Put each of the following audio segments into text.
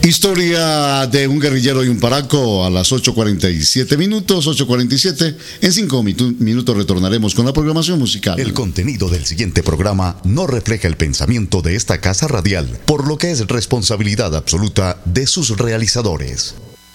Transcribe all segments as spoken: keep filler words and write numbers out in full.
Historia de un guerrillero y un paraco a las ocho cuarenta y siete minutos, ocho cuarenta y siete. En cinco minutos retornaremos con la programación musical. El contenido del siguiente programa no refleja el pensamiento de esta casa radial, por lo que es responsabilidad absoluta de sus realizadores.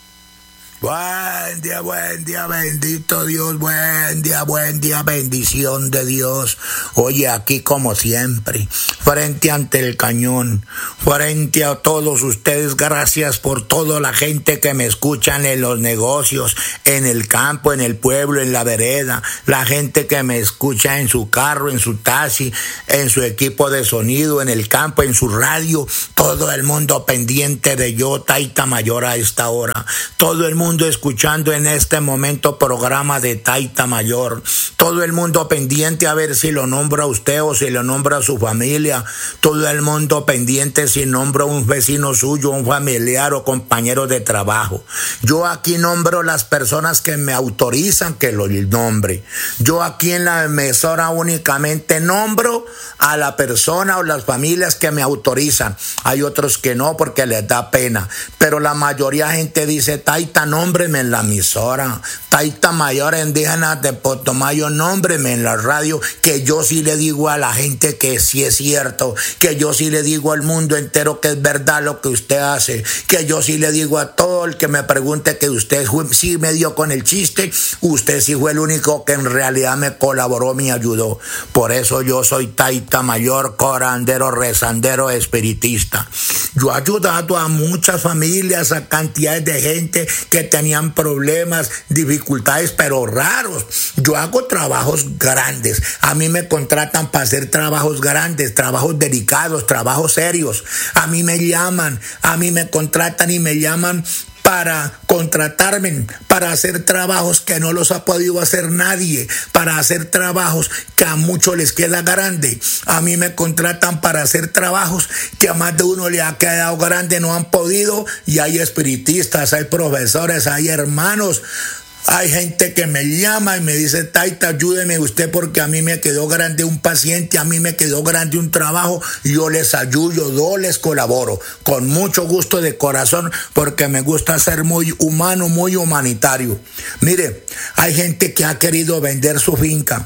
Buen día, buen día, bendito Dios, buen día, buen día, bendición de Dios. Oye, aquí como siempre, frente ante el cañón, frente a todos ustedes, gracias por toda la gente que me escuchan en los negocios, en el campo, en el pueblo, en la vereda, la gente que me escucha en su carro, en su taxi, en su equipo de sonido, en el campo, en su radio, todo el mundo pendiente de yo, Taita Mayor a esta hora, todo el mundo escuchando en este momento programa de Taita Mayor, todo el mundo pendiente a ver si lo nombra a usted o si lo nombra a su familia, todo el mundo pendiente si nombra a un vecino suyo, un familiar o compañero de trabajo. Yo aquí nombro las personas que me autorizan que lo nombre. Yo aquí en la emisora únicamente nombro a la persona o las familias que me autorizan. Hay otros que no porque les da pena, pero la mayoría de gente dice: Taita, nómbreme en la emisora. Taita Mayor Indígena de Putumayo, nómbreme en la radio, que yo sí le digo a la gente que sí es cierto, que yo sí le digo al mundo entero que es verdad lo que usted hace, que yo sí le digo a todo el que me pregunte que usted sí me dio con el chiste, usted sí fue el único que en realidad me colaboró, me ayudó. Por eso yo soy Taita Mayor, corandero, rezandero, espiritista. Yo he ayudado a muchas familias, a cantidades de gente que tenían problemas, dificultades, pero raros. Yo hago trabajos grandes. A mí me contratan para hacer trabajos grandes, trabajos delicados, trabajos serios. A mí me llaman, a mí me contratan y me llaman para contratarme, para hacer trabajos que no los ha podido hacer nadie, para hacer trabajos que a muchos les queda grande. A mí me contratan para hacer trabajos que a más de uno le ha quedado grande, no han podido, y hay espiritistas, hay profesores, hay hermanos. Hay gente que me llama y me dice: Taita, ayúdeme usted porque a mí me quedó grande un paciente, a mí me quedó grande un trabajo, y yo les ayudo, yo les colaboro, con mucho gusto de corazón, porque me gusta ser muy humano, muy humanitario. Mire, hay gente que ha querido vender su finca.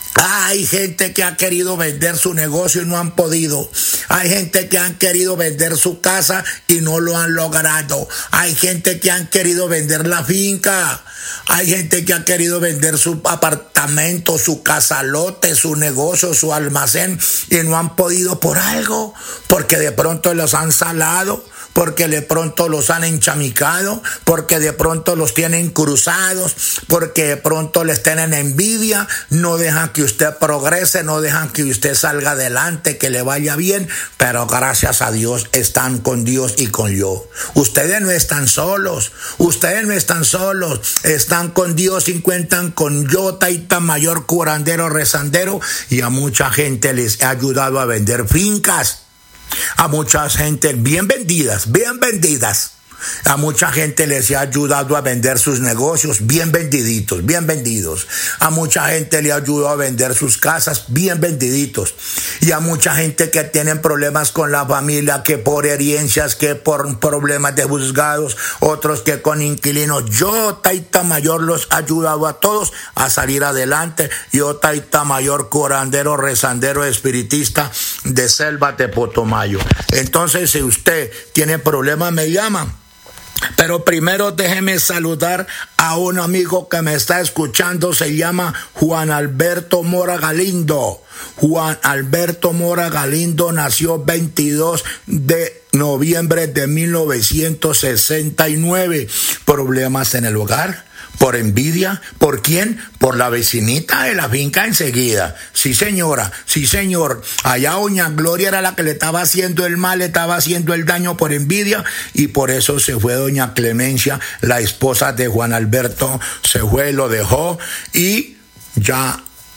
Hay gente que ha querido vender su negocio y no han podido. Hay gente que han querido vender su casa y no lo han logrado. Hay gente que han querido vender la finca. Hay gente que ha querido vender su apartamento, su casalote, su negocio, su almacén, y no han podido por algo, porque de pronto los han salado, porque de pronto los han enchamicado, porque de pronto los tienen cruzados, porque de pronto les tienen envidia, no dejan que usted progrese, no dejan que usted salga adelante, que le vaya bien, pero gracias a Dios están con Dios y con yo. Ustedes no están solos, ustedes no están solos, están con Dios y cuentan con yo, Taita Mayor, curandero, rezandero, y a mucha gente les he ayudado a vender fincas. A mucha gente bien vendidas, bien vendidas. A mucha gente les he ayudado a vender sus negocios bien vendiditos, bien vendidos. A mucha gente le ayudó a vender sus casas bien vendiditos. Y a mucha gente que tienen problemas con la familia, que por herencias, que por problemas de juzgados, otros que con inquilinos. Yo, Taita Mayor, los he ayudado a todos a salir adelante. Yo, Taita Mayor, curandero, rezandero, espiritista de Selva de Putumayo. Entonces, si usted tiene problemas, me llama. Pero primero déjeme saludar a un amigo que me está escuchando, se llama Juan Alberto Mora Galindo. Juan Alberto Mora Galindo nació veintidós de noviembre de mil novecientos sesenta y nueve. Problemas en el hogar. ¿Por envidia? ¿Por quién? Por la vecinita de la finca enseguida. Sí, señora, sí, señor. Allá doña Gloria era la que le estaba haciendo el mal, le estaba haciendo el daño por envidia, y por eso se fue doña Clemencia, la esposa de Juan Alberto, se fue, lo dejó, y ya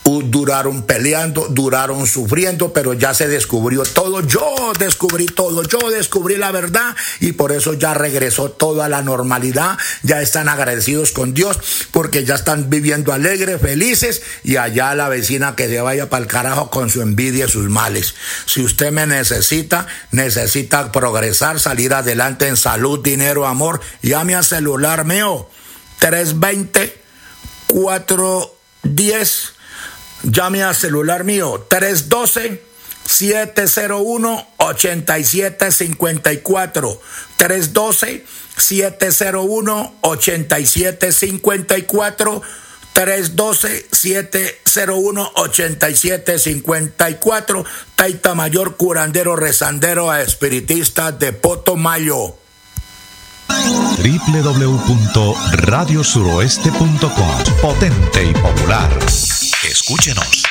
duraron peleando, duraron sufriendo, pero ya se descubrió todo. Yo descubrí todo, yo descubrí la verdad y por eso ya regresó todo a la normalidad. Ya están agradecidos con Dios porque ya están viviendo alegres, felices, y allá la vecina que se vaya para el carajo con su envidia y sus males. Si usted me necesita, necesita progresar, salir adelante en salud, dinero, amor, llame al celular mío tres dos cero, cuatro uno cero. Llame al celular mío tres uno dos, siete cero uno, ocho siete cinco cuatro. tres uno dos, siete cero uno, ocho siete cinco cuatro. tres uno dos, siete cero uno, ocho siete cinco cuatro. Taita Mayor, curandero, rezandero, espiritista de Potomayo. doble u doble u doble u punto radio suroeste punto com. Potente y popular. Escúchenos.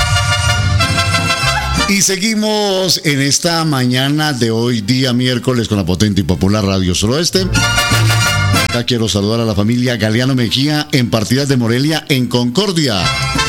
Y seguimos en esta mañana de hoy, día miércoles, con la potente y popular Radio Suroeste. Acá quiero saludar a la familia Galeano Mejía en Partidas de Morelia, en Concordia.